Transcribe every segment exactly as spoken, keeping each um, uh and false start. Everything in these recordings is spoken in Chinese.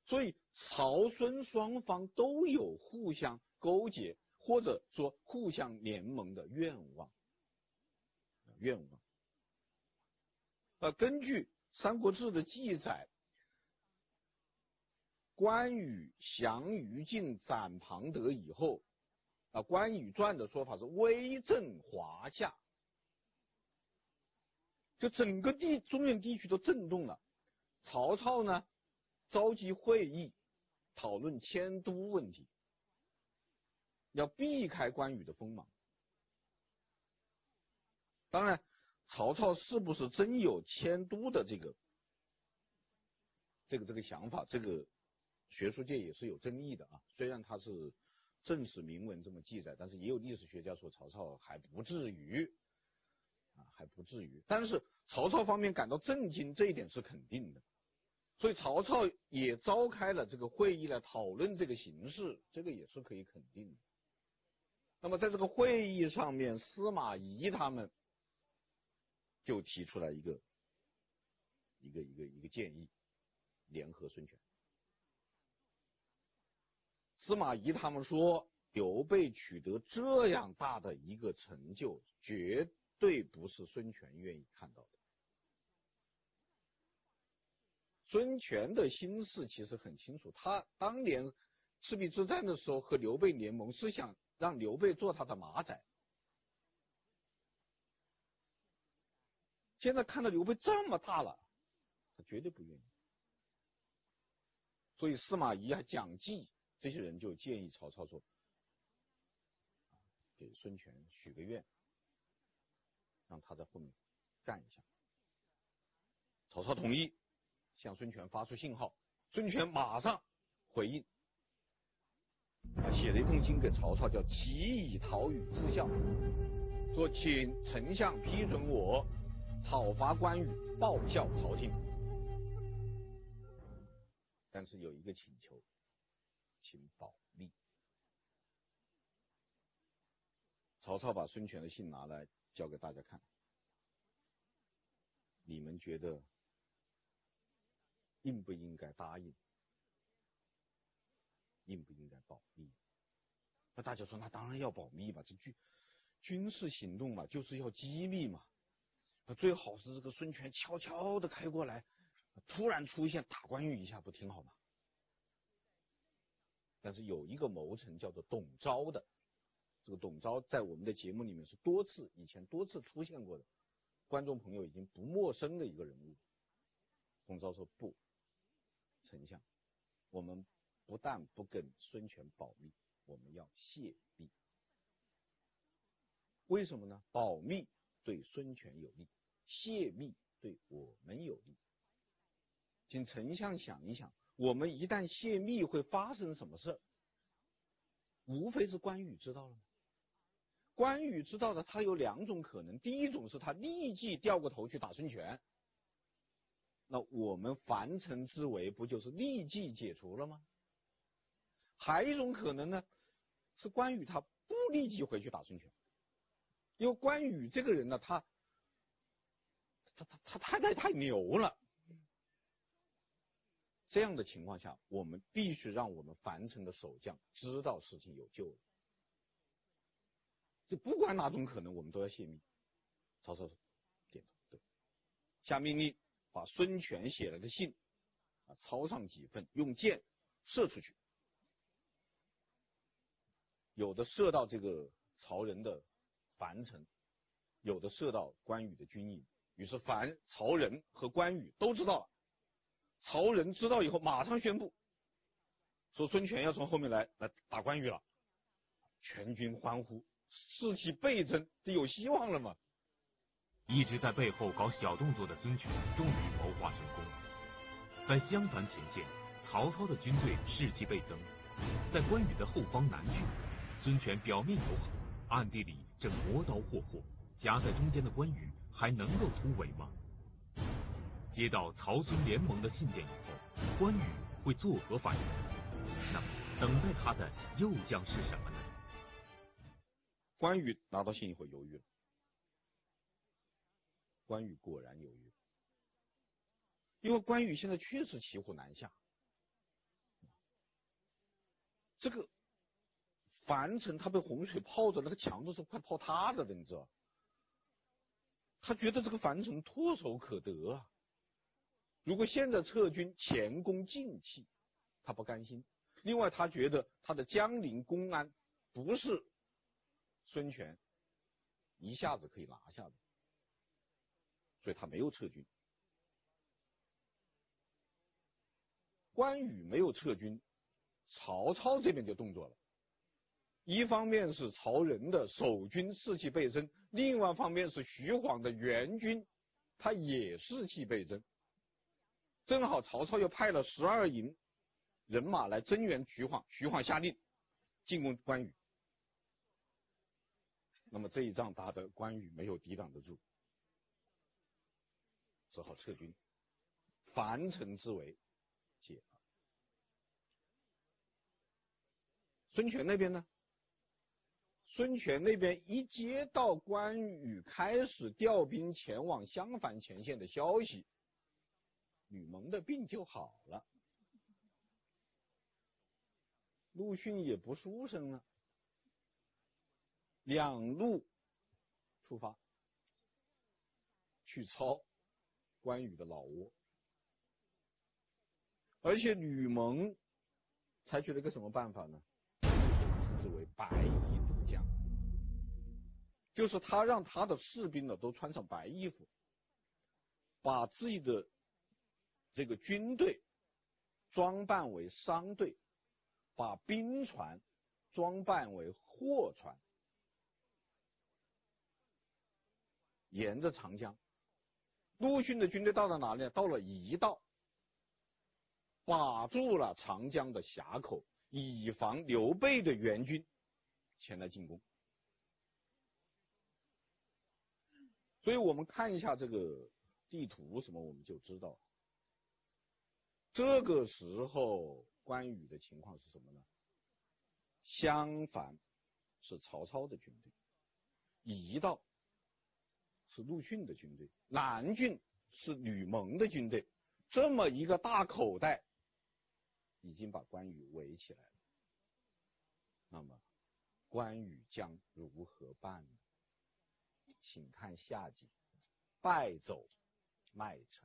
所以曹孙双方都有互相勾结或者说互相联盟的愿望。愿望。呃，根据《三国志》的记载，关羽降于禁斩庞德以后，啊，《关羽传》的说法是威震华夏，就整个地中原地区都震动了。曹操呢，召集会议，讨论迁都问题，要避开关羽的锋芒。当然，曹操是不是真有迁都的这个这个这个想法，这个学术界也是有争议的啊。虽然他是正史明文这么记载，但是也有历史学家说曹操还不至于啊，还不至于。但是曹操方面感到震惊，这一点是肯定的。所以曹操也召开了这个会议来讨论这个形势，这个也是可以肯定的。那么在这个会议上面，司马懿他们就提出来一个一个一个一个建议，联合孙权。司马懿他们说，刘备取得这样大的一个成就，绝对不是孙权愿意看到的。孙权的心事其实很清楚，他当年赤壁之战的时候和刘备联盟，是想让刘备做他的马仔。现在看到刘备这么大了，他绝对不愿意。所以司马懿啊、蒋济这些人就建议曹操说，给孙权许个愿，让他在后面干一下。曹操同意，向孙权发出信号，孙权马上回应，啊，写了一封信给曹操，叫启以讨羽之效，说请丞相批准我讨伐关羽，报效朝廷。但是有一个请求，请保密。曹操把孙权的信拿来交给大家看，你们觉得应不应该答应？应不应该保密？那大家说，那当然要保密吧，这军军事行动嘛，就是要机密嘛。最好是这个孙权悄悄的开过来，突然出现打关羽一下，不挺好吗？但是有一个谋臣叫做董昭的，这个董昭在我们的节目里面是多次以前多次出现过的，观众朋友已经不陌生的一个人物。董昭说，不，丞相，我们不但不跟孙权保密，我们要泄密。为什么呢？保密对孙权有利，泄密对我们有利。请丞相想一想，我们一旦泄密会发生什么事？无非是关羽知道了吗？关羽知道的，他有两种可能，第一种是他立即掉过头去打孙权，那我们樊城之围不就是立即解除了吗？还有一种可能呢，是关羽他不立即回去打孙权，因为关羽这个人呢，他他他他太太太牛了。这样的情况下，我们必须让我们樊城的守将知道事情有救了。就不管哪种可能，我们都要泄密。曹操点头，对，下命令把孙权写了的信啊抄上几份，用箭射出去，有的射到这个曹仁的樊城，有的射到关羽的军营。于是樊、曹仁和关羽都知道了。曹仁知道以后，马上宣布说孙权要从后面来来打关羽了，全军欢呼，士气倍增，这有希望了嘛？ 一直在背后搞小动作的孙权终于谋划成功。在襄樊前线，曹操的军队士气倍增；在关羽的后方南郡，孙权表面友好，暗地里正磨刀霍霍，夹在中间的关羽还能够突围吗？接到曹孙联盟的信件以后，关羽会作何反应？那么等待他的又将是什么呢？ 关羽拿到信以后犹豫了，关羽果然犹豫了，因为关羽现在确实骑虎难下， 这个樊城他被洪水泡着，那个墙都是快泡塌了的，你知道？他觉得这个樊城唾手可得啊！如果现在撤军，前功尽弃，他不甘心。另外，他觉得他的江陵公安不是孙权一下子可以拿下的，所以他没有撤军。关羽没有撤军，曹操这边就动作了。一方面是曹仁的守军士气倍增，另外一方面是徐晃的援军，他也士气倍增。正好曹操又派了十二营人马来增援徐晃，徐晃下令进攻关羽。那么这一仗打得关羽没有抵挡得住，只好撤军，樊城之围解了。孙权那边呢？孙权那边一接到关羽开始调兵前往襄樊前线的消息，吕蒙的病就好了，陆逊也不书生了，两路出发去抄关羽的老窝。而且吕蒙采取了一个什么办法呢？称之为白衣渡江，就是他让他的士兵呢都穿上白衣服，把自己的这个军队装扮为商队，把兵船装扮为货船，沿着长江。陆逊的军队到了哪里？到了夷道，把住了长江的峡口，以防刘备的援军前来进攻。所以我们看一下这个地图什么，我们就知道这个时候关羽的情况是什么呢？襄樊是曹操的军队，夷道是陆逊的军队，南郡是吕蒙的军队，这么一个大口袋已经把关羽围起来了。那么关羽将如何办呢？请看下集，败走麦城。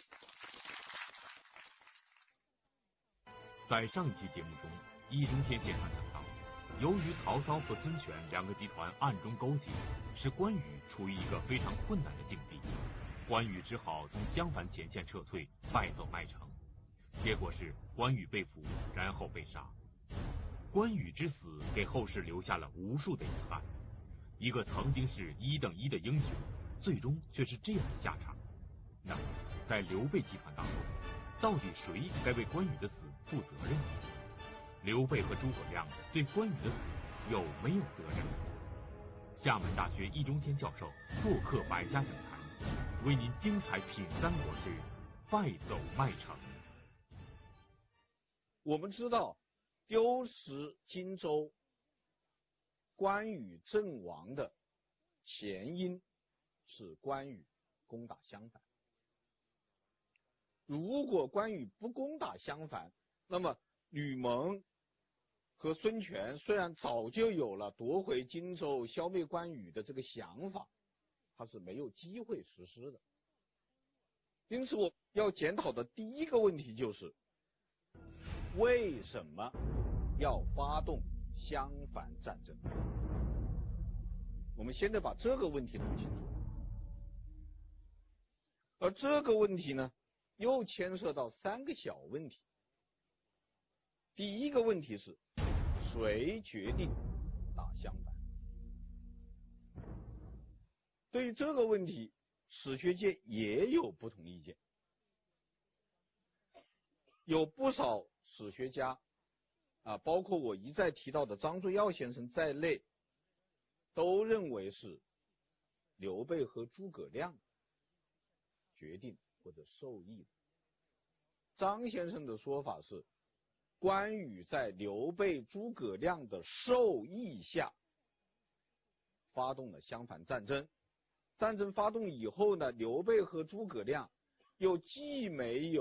在上一期节目中，易中天先生讲到，由于曹操和孙权两个集团暗中勾结，使关羽处于一个非常困难的境地。关羽只好从襄樊前线撤退，败走麦城。结果是关羽被俘，然后被杀。关羽之死给后世留下了无数的遗憾。一个曾经是一等一的英雄，最终却是这样的下场。那么，在刘备集团当中，到底谁该为关羽的死负责任？刘备和诸葛亮对关羽的死有没有责任？厦门大学易中天教授做客百家讲坛，为您精彩品三国之败走麦城。 我们知道丢失荆州，关羽阵亡的前因是关羽攻打襄樊。如果关羽不攻打襄樊，那么吕蒙和孙权虽然早就有了夺回荆州、消灭关羽的这个想法，他是没有机会实施的。因此，我要检讨的第一个问题就是，为什么要发动襄樊战争？我们现在把这个问题弄清楚。而这个问题呢，又牵涉到三个小问题。第一个问题是，谁决定打襄樊？对于这个问题，史学界也有不同意见。有不少史学家啊，包括我一再提到的张作耀先生在内，都认为是刘备和诸葛亮决定或者授意的。张先生的说法是，关羽在刘备、诸葛亮的授意下发动了襄樊战争。战争发动以后呢，刘备和诸葛亮又既没有